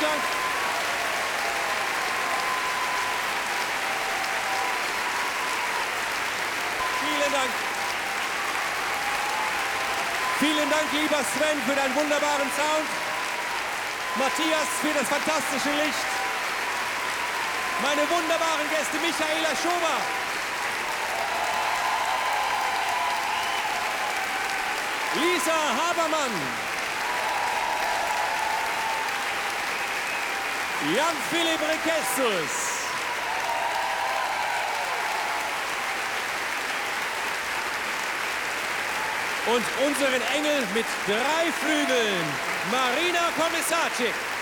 Dank. Vielen Dank. Vielen Dank, lieber Sven, für deinen wunderbaren Sound. Matthias für das fantastische Licht. Meine wunderbaren Gäste, Michaela Schober. Lisa Habermann. Jan-Philipp Rekestus. Und unseren Engel mit 3 Flügeln, Marina Komisarczyk.